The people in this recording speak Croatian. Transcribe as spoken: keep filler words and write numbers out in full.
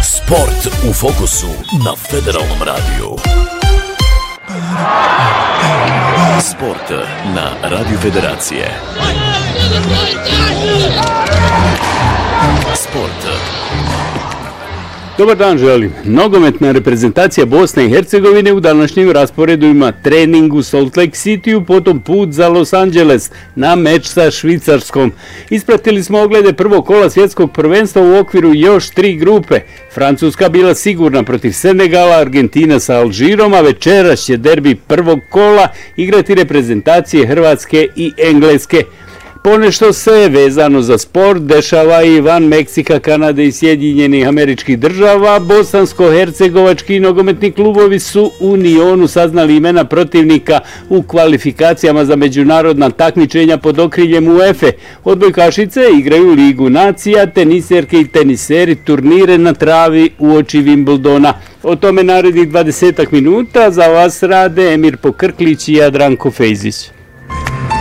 Sport u fokusu na Federalnom radiju. Sport na Radio Federacije. Sport. Dobar dan želim. Nogometna reprezentacija Bosne i Hercegovine u današnjem rasporedu ima trening u Salt Lake Cityu, potom put za Los Angeles na meč sa Švicarskom. Ispratili smo oglede prvog kola svjetskog prvenstva u okviru još tri grupe. Francuska bila sigurna protiv Senegala, Argentina sa Alžirom, a večeras će derbi prvog kola igrati reprezentacije Hrvatske i Engleske. Ponešto se vezano za sport dešava i van Meksika, Kanade i Sjedinjenih Američkih Država. Bosansko-hercegovački nogometni klubovi su u Nionu saznali imena protivnika u kvalifikacijama za međunarodna takmičenja pod okriljem UEFA. Odbojkašice igraju Ligu nacija, teniserke i teniseri turnire na travi uoči Wimbledona. O tome narednih dvadesetak minuta za vas rade Emir Pokrklić i Jadranko Fejzić.